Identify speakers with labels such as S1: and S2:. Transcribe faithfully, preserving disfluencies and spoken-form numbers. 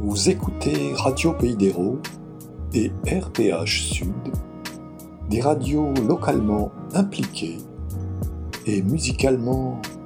S1: Vous écoutez Radio Pays d'Hérault et R P H Sud, des radios localement impliquées et musicalement